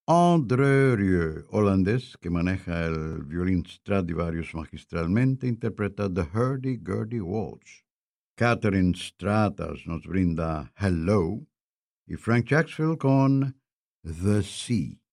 André Rieu, holandés, que maneja el violín Stradivarius magistralmente, interpreta The Hurdy-Gurdy Waltz. Catherine Stratas nos brinda Hello y Frank Jacksfield con The Sea.